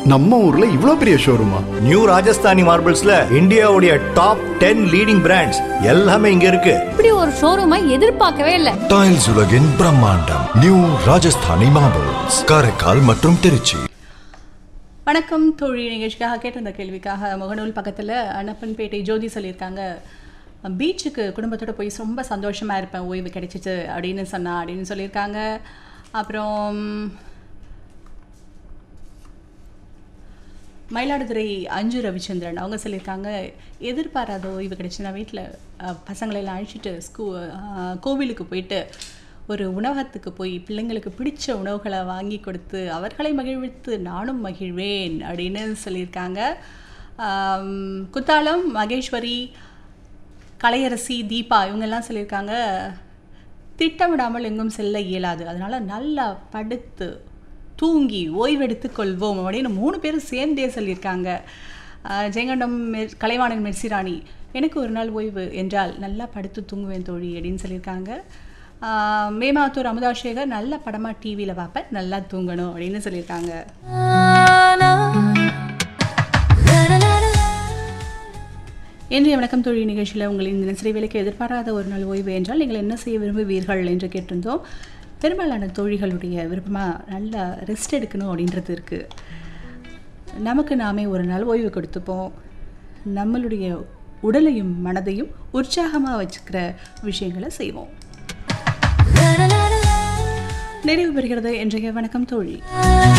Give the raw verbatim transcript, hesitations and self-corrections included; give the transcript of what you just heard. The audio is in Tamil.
நம்ம ஊர்ல இவ்ளோ பெரிய ஷோரூமா? நியூ ராஜஸ்தானி மார்பிள்ஸ்ல இந்தியாவுடைய டாப் டென் லீடிங் பிராண்ட்ஸ் எல்லாமே இங்க இருக்கு. இப்படி ஒரு ஷோரூமை எதிர்பார்க்கவே இல்ல. டைல்ஸ் உலகின் பிரம்மாண்டம் நியூ ராஜஸ்தானி மார்பிள்ஸ், காரைக்கால் மற்றும் திருச்சி. வணக்கம் தோழி, நிகழ்ச்சிக்காக கேட்ட அந்த கேள்விக்காக முகநூல் பக்கத்தில் அனப்பன்பேட்டை ஜோதி சொல்லியிருக்காங்க, பீச்சுக்கு குடும்பத்தோடு போய் ரொம்ப சந்தோஷமாக இருப்பேன், ஓய்வு கிடைச்சிச்சு அப்படின்னு சொன்னா அப்படின்னு சொல்லியிருக்காங்க. அப்புறம் மயிலாடுதுறை அஞ்சு ரவிச்சந்திரன் அவங்க சொல்லியிருக்காங்க, எதிர்பாராத ஓய்வு கிடைச்சுன்னா வீட்டில் பசங்களெல்லாம் அழைச்சிட்டு ஸ்கூ கோவிலுக்கு போயிட்டு ஒரு உணவகத்துக்கு போய் பிள்ளைங்களுக்கு பிடிச்ச உணவுகளை வாங்கி கொடுத்து அவர்களை மகிழ்வித்து நானும் மகிழ்வேன் அப்படின்னு சொல்லியிருக்காங்க. குத்தாலம் மகேஸ்வரி, கலையரசி, தீபா இவங்கெல்லாம் சொல்லியிருக்காங்க, திட்டமிடாமல் எங்கும் செல்ல இயலாது, அதனால் நல்லா படுத்து தூங்கி ஓய்வெடுத்து கொள்வோம் அப்படின்னு மூணு பேரும் சேர்ந்தே சொல்லியிருக்காங்க. ஜெயங்கண்டம் மெர் கலைவாணன் மெர்சிராணி, எனக்கு ஒரு நாள் ஓய்வு என்றால் நல்லா படுத்து தூங்குவேன் தோழி அப்படின்னு சொல்லியிருக்காங்க. மேமாத்தூர் அமுதாசேகர், நல்ல படமாக டிவியில் பார்ப்பேன், நல்லா தூங்கணும் அப்படின்னு சொல்லியிருக்காங்க. இன்றைய வணக்கம் தோழி நிகழ்ச்சியில் உங்களின் தினசரி வேலைக்கு எதிர்பாராத ஒரு நாள் ஓய்வு என்றால் நீங்கள் என்ன செய்ய விரும்புவீர்கள் என்று கேட்டிருந்தோம். பெரும்பாலான தோழிகளுடைய விருப்பமாக நல்லா ரெஸ்ட் எடுக்கணும் அப்படின்றது இருக்குது. நமக்கு நாமே ஒரு நாள் ஓய்வு கொடுத்துப்போம், நம்மளுடைய உடலையும் மனதையும் உற்சாகமாக வச்சுக்கிற விஷயங்களை செய்வோம். நிறைவு பெறுகிறது இன்றைய வணக்கம் தோழி.